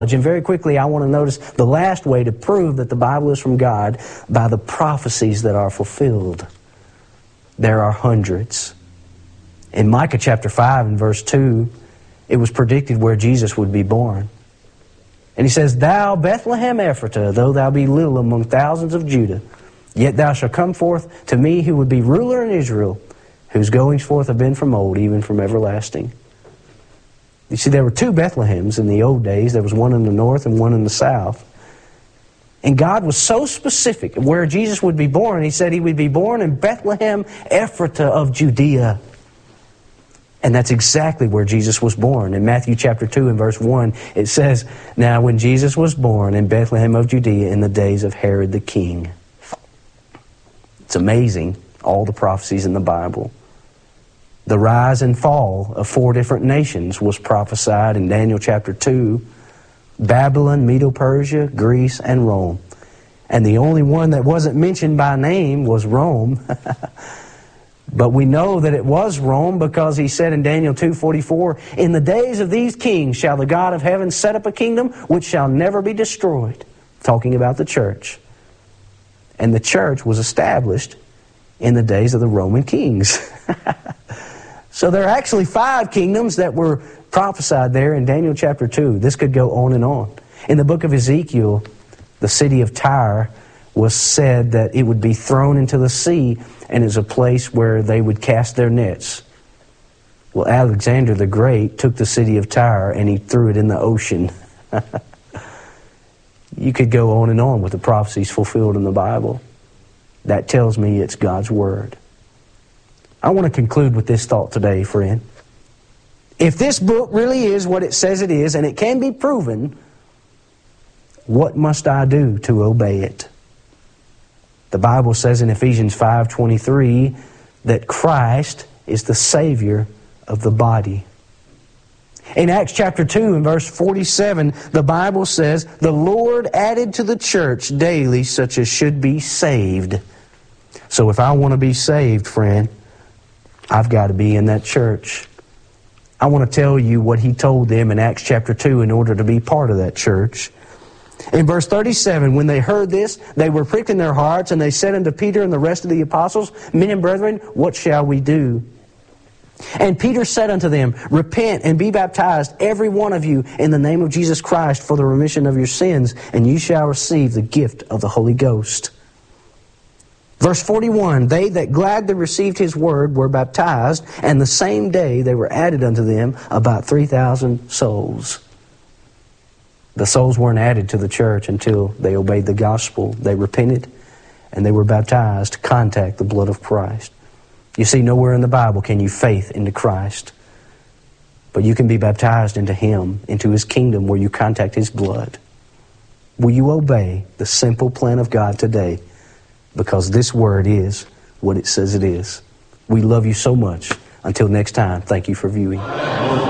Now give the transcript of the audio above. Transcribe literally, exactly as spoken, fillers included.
And very quickly, I want to notice the last way to prove that the Bible is from God by the prophecies that are fulfilled. There are hundreds. In Micah chapter five and verse two, it was predicted where Jesus would be born. And he says, "Thou Bethlehem Ephratah, though thou be little among thousands of Judah, yet thou shalt come forth to me who would be ruler in Israel, whose goings forth have been from old, even from everlasting." You see, there were two Bethlehems in the old days. There was one in the north and one in the south. And God was so specific where Jesus would be born. He said he would be born in Bethlehem Ephratah of Judea. And that's exactly where Jesus was born. In Matthew chapter two and verse one, it says, "Now when Jesus was born in Bethlehem of Judea in the days of Herod the king." It's amazing, all the prophecies in the Bible. The rise and fall of four different nations was prophesied in Daniel chapter two. Babylon, Medo-Persia, Greece, and Rome. And the only one that wasn't mentioned by name was Rome. But we know that it was Rome because he said in Daniel two forty-four, "In the days of these kings shall the God of heaven set up a kingdom which shall never be destroyed." Talking about the church. And the church was established in the days of the Roman kings. So there are actually five kingdoms that were prophesied there in Daniel chapter two. This could go on and on. In the book of Ezekiel, the city of Tyre was said that it would be thrown into the sea and is a place where they would cast their nets. Well, Alexander the Great took the city of Tyre and he threw it in the ocean. You could go on and on with the prophecies fulfilled in the Bible. That tells me it's God's Word. I want to conclude with this thought today, friend. If this book really is what it says it is, and it can be proven, what must I do to obey it? The Bible says in Ephesians five twenty-three that Christ is the Savior of the body. In Acts chapter two and verse forty-seven, the Bible says, "The Lord added to the church daily such as should be saved." So if I want to be saved, friend, I've got to be in that church. I want to tell you what he told them in Acts chapter two in order to be part of that church. In verse thirty-seven, when they heard this, they were pricked in their hearts, and they said unto Peter and the rest of the apostles, "Men and brethren, what shall we do?" And Peter said unto them, "Repent and be baptized, every one of you, in the name of Jesus Christ for the remission of your sins, and you shall receive the gift of the Holy Ghost." Verse forty-one, "They that gladly received his word were baptized, and the same day they were added unto them about three thousand souls." The souls weren't added to the church until they obeyed the gospel. They repented, and they were baptized to contact the blood of Christ. You see, nowhere in the Bible can you faith into Christ. But you can be baptized into Him, into His kingdom where you contact His blood. Will you obey the simple plan of God today? Because this word is what it says it is. We love you so much. Until next time, thank you for viewing.